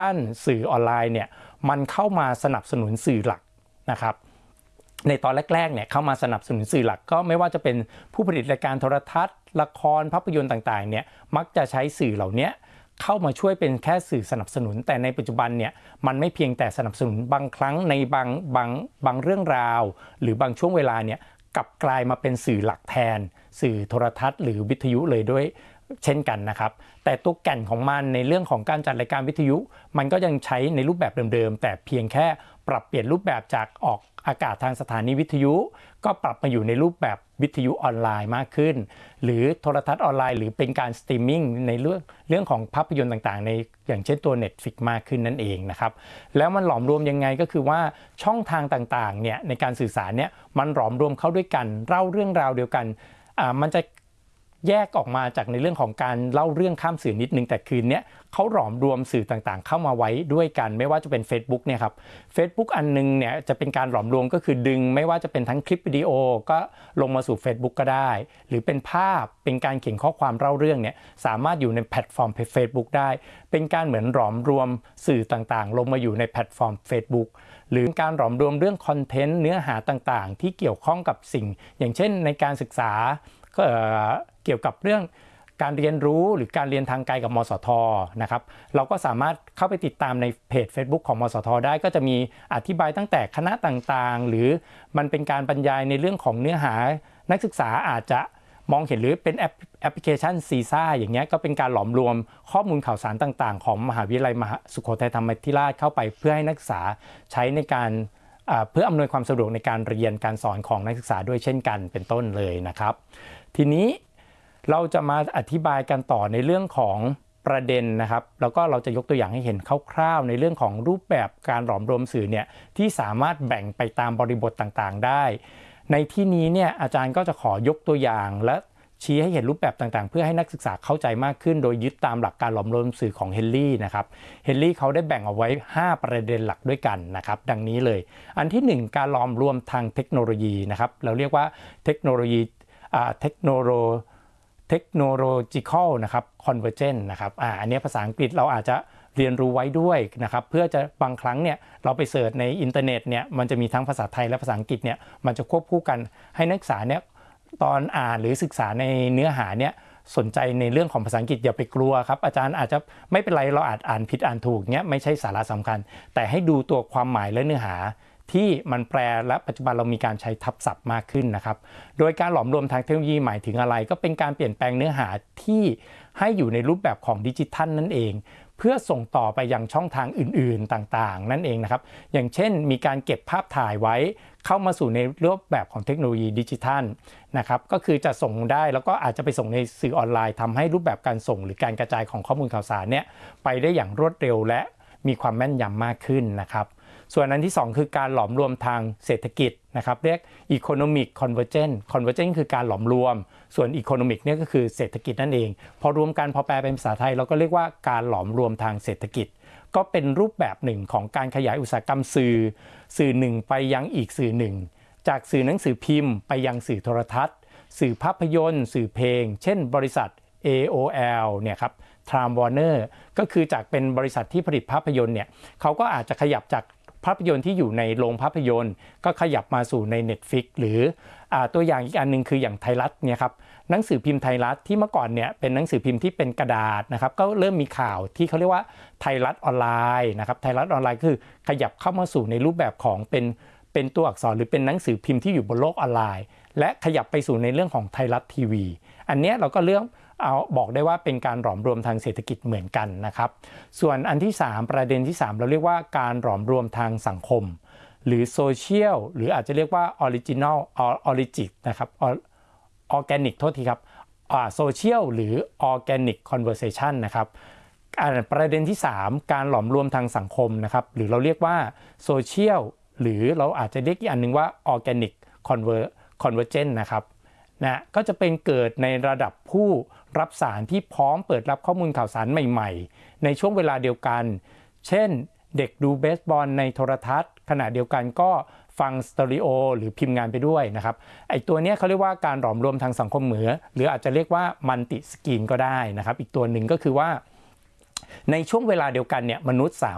ด้านสื่อออนไลน์เนี่ยมันเข้ามาสนับสนุนสื่อหลักนะครับในตอนแรกๆเนี่ยเข้ามาสนับสนุนสื่อหลักก็ไม่ว่าจะเป็นผู้ผลิตรายการโทรทัศน์ละครภาพยนตร์ต่างๆเนี่ยมักจะใช้สื่อเหล่านี้เข้ามาช่วยเป็นแค่สื่อสนับสนุนแต่ในปัจจุบันเนี่ยมันไม่เพียงแต่สนับสนุนบางครั้งในบางเรื่องราวหรือบางช่วงเวลาเนี่ยกลับกลายมาเป็นสื่อหลักแทนสื่อโทรทัศน์หรือวิทยุเลยด้วยเช่นกันนะครับแต่ตัวแก่นของมันในเรื่องของการจัดรายการวิทยุมันก็ยังใช้ในรูปแบบเดิมๆแต่เพียงแค่ปรับเปลี่ยนรูปแบบจากออกอากาศทางสถานีวิทยุก็ปรับมาอยู่ในรูปแบบวิทยุออนไลน์มากขึ้นหรือโทรทัศน์ออนไลน์หรือเป็นการสตรีมมิ่งในเรื่องของภาพยนตร์ต่างๆในอย่างเช่นตัว Netflix มากขึ้นนั่นเองนะครับแล้วมันหลอมรวมยังไงก็คือว่าช่องทางต่างๆเนี่ยในการสื่อสารเนี่ยมันหลอมรวมเข้าด้วยกันเล่าเรื่องราวเดียวกันมันจะแยกออกมาจากในเรื่องของการเล่าเรื่องข้ามสื่อนิดนึงแต่คืนนี้เขาหลอมรวมสื่อต่างๆเข้ามาไว้ด้วยกันไม่ว่าจะเป็น Facebook เนี่ยครับ Facebook อันนึงเนี่ยจะเป็นการหลอมรวมก็คือดึงไม่ว่าจะเป็นทั้งคลิปวิดีโอก็ลงมาสู่ Facebook ก็ได้หรือเป็นภาพเป็นการเขียนข้อความเล่าเรื่องเนี่ยสามารถอยู่ในแพลตฟอร์ม Facebook ได้เป็นการเหมือนหลอมรวมสื่อต่างๆลงมาอยู่ในแพลตฟอร์ม Facebook หรือการหลอมรวมเรื่องคอนเทนต์เนื้อหาต่างๆที่เกี่ยวข้องกับสิ่งอย่างเช่นในการศึกษาเกี่ยวกับเรื่องการเรียนรู้หรือการเรียนทางไกลกับมสท.นะครับเราก็สามารถเข้าไปติดตามในเพจ Facebook ของมสท.ได้ก็จะมีอธิบายตั้งแต่คณะต่างๆหรือมันเป็นการบรรยายในเรื่องของเนื้อหานักศึกษาอาจจะมองเห็นหรือเป็นแอปพลิเคชันซีซ่าอย่างเงี้ยก็เป็นการหลอมรวมข้อมูลข่าวสารต่างๆของมหาวิทยาลัยสุโขทัยธรรมาธิราชเข้าไปเพื่อให้นักศึกษาใช้ในการเพื่ออำนวยความสะดวกในการเรียนการสอนของนักศึกษาด้วยเช่นกันเป็นต้นเลยนะครับทีนี้เราจะมาอธิบายกันต่อในเรื่องของประเด็นนะครับแล้วก็เราจะยกตัวอย่างให้เห็นคร่าวๆในเรื่องของรูปแบบการหลอมรวมสื่อเนี่ยที่สามารถแบ่งไปตามบริบทต่างๆได้ในที่นี้เนี่ยอาจารย์ก็จะขอยกตัวอย่างและชี้ให้เห็นรูปแบบต่างๆเพื่อให้นักศึกษาเข้าใจมากขึ้นโดยยึดตามหลักการหลอมรวมสื่อของเฮนรี่นะครับเฮนรี่เขาได้แบ่งเอาไว้5ประเด็นหลักด้วยกันนะครับดังนี้เลยอันที่1การหลอมรวมทางเทคโนโลยีนะครับเราเรียกว่าเทคโนโลจิคอลนะครับ convergence นะครับอันนี้ภาษาอังกฤษเราอาจจะเรียนรู้ไว้ด้วยนะครับเพื่อจะบางครั้งเนี่ยเราไปเสิร์ชในอินเทอร์เน็ตเนี่ยมันจะมีทั้งภาษาไทยและภาษาอังกฤษเนี่ยมันจะควบคู่กันให้นักศึกษาเนี่ยตอนอ่านหรือศึกษาในเนื้อหาเนี่ยสนใจในเรื่องของภาษาอังกฤษอย่าไปกลัวครับอาจารย์อาจจะไม่เป็นไรเราอาจอ่านผิดอ่านถูกเนี่ยไม่ใช่สาระสำคัญแต่ให้ดูตัวความหมายและเนื้อหาที่มันแปลและปัจจุบันเรามีการใช้ทับศัพท์มากขึ้นนะครับโดยการหลอมรวมทางเทคโนโลยีหมายถึงอะไรก็เป็นการเปลี่ยนแปลงเนื้อหาที่ให้อยู่ในรูปแบบของดิจิทัลนั่นเองเพื่อส่งต่อไปยังช่องทางอื่นๆต่างๆนั่นเองนะครับอย่างเช่นมีการเก็บภาพถ่ายไว้เข้ามาสู่ในรูปแบบของเทคโนโลยีดิจิทัลนะครับก็คือจะส่งได้แล้วก็อาจจะไปส่งในสื่อออนไลน์ทำให้รูปแบบการส่งหรือการกระจายของข้อมูลข่าวสารเนี่ยไปได้อย่างรวดเร็วและมีความแม่นยำมากขึ้นนะครับส่วนอันที่2คือการหลอมรวมทางเศรษฐกิจนะครับเรียก economic convergence คือการหลอมรวมส่วน economic เนี่ยก็คือเศรษฐกิจนั่นเองพอรวมกันพอแปลเป็นภาษาไทยเราก็เรียกว่าการหลอมรวมทางเศรษฐกิจก็เป็นรูปแบบหนึ่งของการขยายอุตสาหกรรมสื่อหนึ่งไปยังอีกสื่อหนึ่งจากสื่อหนังสือพิมพ์ไปยังสื่อโทรทัศน์สื่อภาพยนตร์สื่อเพลงเช่นบริษัท AOL เนี่ยครับTime Warner ก็คือจากเป็นบริษัทที่ผลิตภาพยนตร์เนี่ยเขาก็อาจจะขยับจากภาพยนตร์ที่อยู่ในโรงภาพยนตร์ก็ขยับมาสู่ใน Netflix หรือตัวอย่างอีกอันนึงคืออย่างไทยรัฐเนี่ยครับหนังสือพิมพ์ไทยรัฐที่เมื่อก่อนเนี่ยเป็นหนังสือพิมพ์ที่เป็นกระดาษนะครับก็เริ่มมีข่าวที่เขาเรียกว่าไทยรัฐออนไลน์นะครับไทยรัฐออนไลน์คือขยับเข้ามาสู่ในรูปแบบของเป็นตัวอักษรหรือเป็นหนังสือพิมพ์ที่อยู่บนโลกออนไลน์และขยับไปสู่ในเรื่องของไทยรัฐทีวีอันนี้เราก็บอกได้ว่าเป็นการหลอมรวมทางเศรษฐกิจเหมือนกันนะครับส่วนอันที่3ประเด็นที่3เราเรียกว่าการหลอมรวมทางสังคมหรือโซเชียลหรืออาจจะเรียกว่าออริจินนะครับออร์แกนิกโทษทีครับโซเชียลหรือออร์แกนิกคอนเวอร์เซชันนะครับประเด็นที่3การหลอมรวมทางสังคมนะครับหรือเราเรียกว่าโซเชียลหรือเราอาจจะเรียกอีกอันนึงว่าออร์แกนิกคอนเวอร์เจนนะครับก็จะเป็นเกิดในระดับผู้รับสารที่พร้อมเปิดรับข้อมูลข่าวสารใหม่ๆในช่วงเวลาเดียวกันเช่นเด็กดูเบสบอลในโทรทัศน์ขณะเดียวกันก็ฟังสเตอริโอหรือพิมพ์งานไปด้วยนะครับไอตัวนี้เขาเรียกว่าการหลอมรวมทางสังคมหรืออาจจะเรียกว่ามัลติสกรีนก็ได้นะครับอีกตัวหนึ่งก็คือว่าในช่วงเวลาเดียวกันเนี่ยมนุษย์สา